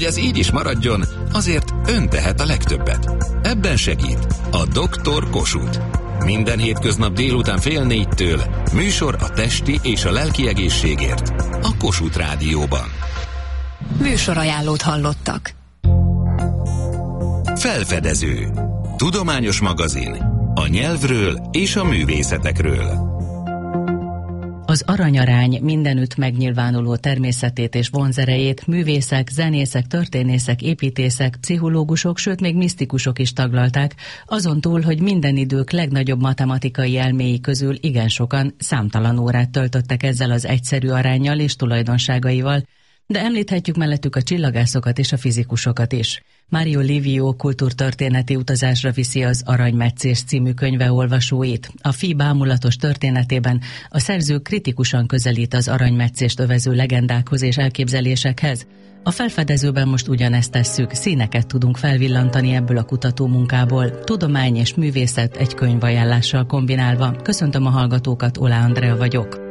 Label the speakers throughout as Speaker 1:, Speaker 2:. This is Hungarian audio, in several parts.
Speaker 1: Hogy ez így is maradjon, azért ön tehet a legtöbbet. Ebben segít a Dr. Kossuth. Minden hétköznap délután 3:30 műsor a testi és a lelki egészségért a Kossuth Rádióban.
Speaker 2: Műsorajánlót hallottak.
Speaker 1: Felfedező. Tudományos magazin. A nyelvről és a művészetekről.
Speaker 3: Az aranyarány mindenütt megnyilvánuló természetét és vonzerejét művészek, zenészek, történészek, építészek, pszichológusok, sőt még misztikusok is taglalták, azon túl, hogy minden idők legnagyobb matematikai elméi közül igen sokan számtalan órát töltöttek ezzel az egyszerű aránnyal és tulajdonságaival, de említhetjük mellettük a csillagászokat és a fizikusokat is. Mario Livio kultúrtörténeti utazásra viszi az Aranymetszés című könyve olvasóit. A fi bámulatos történetében a szerző kritikusan közelít az aranymetszést övező legendákhoz és elképzelésekhez. A felfedezőben most ugyanezt tesszük, színeket tudunk felvillantani ebből a kutatómunkából, tudomány és művészet egy könyvajánlással kombinálva. Köszöntöm a hallgatókat, Olá Andrea vagyok.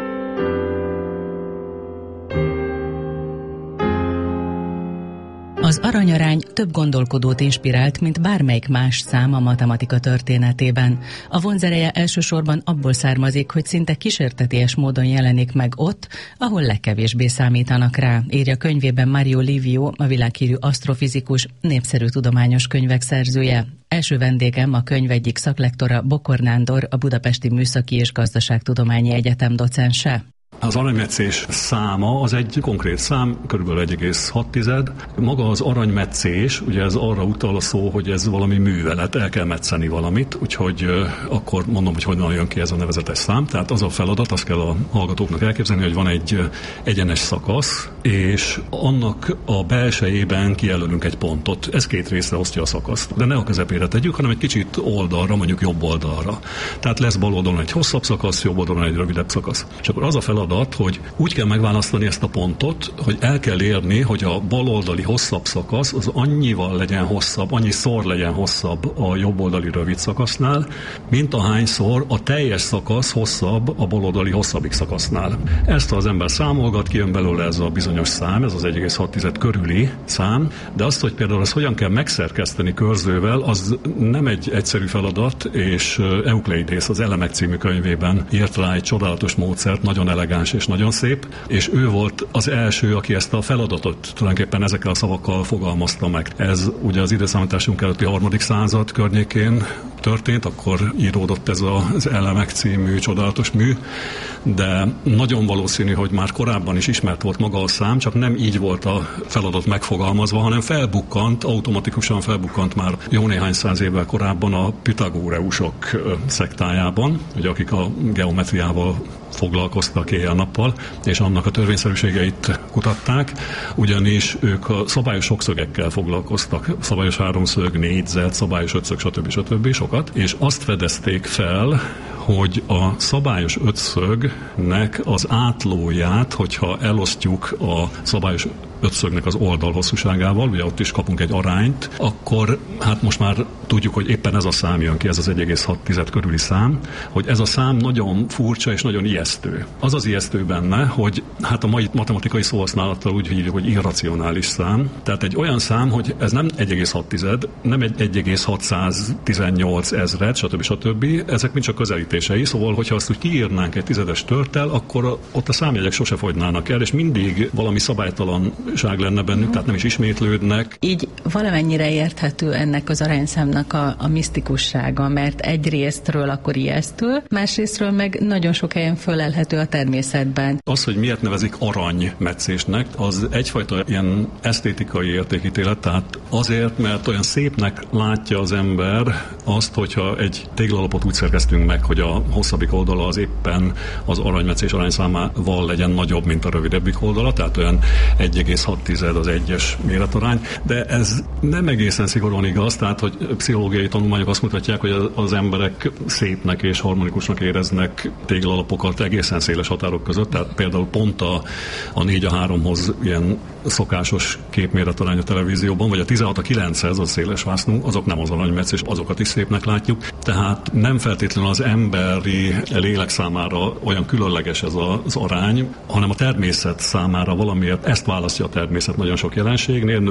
Speaker 3: Az aranyarány több gondolkodót inspirált, mint bármelyik más szám a matematika történetében. A vonzereje elsősorban abból származik, hogy szinte kísérteties módon jelenik meg ott, ahol legkevésbé számítanak rá, írja könyvében Mario Livio, a világhírű asztrofizikus, népszerű tudományos könyvek szerzője. Első vendégem a könyv egyik szaklektora, Bokor Nándor, a Budapesti Műszaki és Gazdaságtudományi Egyetem docense.
Speaker 4: Az aranymetszés száma az egy konkrét szám, körülbelül 1,6. Maga az aranymetszés, ugye ez arra utal a szó, hogy ez valami művelet, el kell metszeni valamit, úgyhogy akkor mondom, hogy honnan jön ki ez a nevezetes szám. Tehát az a feladat, azt kell a hallgatóknak elképzelni, hogy van egy egyenes szakasz, és annak a belsejében kijelölünk egy pontot. Ez 2 részre osztja a szakaszt. De ne a közepére tegyük, hanem egy kicsit oldalra, mondjuk jobb oldalra. Tehát lesz bal oldalon egy hosszabb szakasz, jobb oldalon egy rövidebb szakasz. És akkor az a feladat, hogy úgy kell megválasztani ezt a pontot, hogy el kell érni, hogy a baloldali hosszabb szakasz az annyival legyen hosszabb, annyiszor legyen hosszabb a jobboldali rövid szakasznál, mint ahányszor a teljes szakasz hosszabb a baloldali hosszabbik szakasznál. Ezt az ember számolgat, kijön belőle ez a bizonyos szám, ez az 1,6 körüli szám, de azt, hogy például ezt hogyan kell megszerkeszteni körzővel, az nem egy egyszerű feladat, és Eukleidész az Elemek című könyvében írt rá egy csodálatos módszert, nagyon elegáns és nagyon szép, és ő volt az első, aki ezt a feladatot tulajdonképpen ezekkel a szavakkal fogalmazta meg. Ez ugye az időszámításunk előtti 3. század környékén történt, akkor íródott ez az Elemek című csodálatos mű, de nagyon valószínű, hogy már korábban is ismert volt maga a szám, csak nem így volt a feladat megfogalmazva, hanem automatikusan felbukkant már jó néhány száz évvel korábban a pitagóreusok szektájában, ugye akik a geometriával foglalkoztak éjjel-nappal, és annak a törvényszerűségeit kutatták, ugyanis ők a szabályos sokszögekkel foglalkoztak, szabályos háromszög, négyzet, szabályos ötszög, stb. Sokat, és azt fedezték fel, hogy a szabályos ötszögnek az átlóját, hogyha elosztjuk a szabályos ötszögnek az oldal hosszúságával, ugye ott is kapunk egy arányt, akkor hát most már tudjuk, hogy éppen ez a szám jön ki, ez az 1,6 körüli szám, hogy ez a szám nagyon furcsa és nagyon ijesztő. Az az ijesztő benne, hogy hát a mai matematikai szóhasználattal úgy hívjuk, hogy irracionális szám, tehát egy olyan szám, hogy ez nem 1,6, nem egy 1,618 ezred, stb. Ezek mind csak közelítései, szóval hogyha azt úgy kiírnánk egy tizedes törttel, akkor ott a számjegyek sose fogynának el, és mindig valami szabálytalanság lenne bennük, tehát nem is ismétlődnek.
Speaker 3: Így valamennyire érthető ennek az arányszámnak a misztikussága, mert egyrésztről akkor ijesztő, másrésztről meg nagyon sok helyen fölelhető a természetben.
Speaker 4: Az, hogy miért nevezik aranymetszésnek, az egyfajta ilyen esztétikai értékítélet, tehát azért, mert olyan szépnek látja az ember azt, hogyha egy téglalapot úgy szerkeztünk meg, hogy a hosszabbik oldala az éppen az aranymetszés arányszámával legyen nagyobb, mint a rövidebbik oldala, tehát olyan 1,6 az egyes méretarány, de ez nem egészen szigorúan igaz, tehát hogy pszichológiai tanulmányok azt mutatják, hogy az emberek szépnek és harmonikusnak éreznek téglalapokat egészen széles határok között, tehát például pont a 4 a 3-hoz ilyen szokásos képméretarány a televízióban, vagy a 16-900, az széles vásznú, azok nem az aranymetsz, és azokat is szépnek látjuk. Tehát nem feltétlenül az emberi lélek számára olyan különleges ez az arány, hanem a természet számára valamiért ezt választja a természet nagyon sok jelenségnél.